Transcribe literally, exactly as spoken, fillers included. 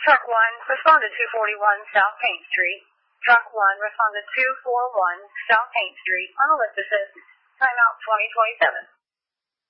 Truck one, respond to two forty-one South Paint Street. Truck one, respond to two forty-one South Paint Street on Ellipsis. Timeout twenty twenty-seven.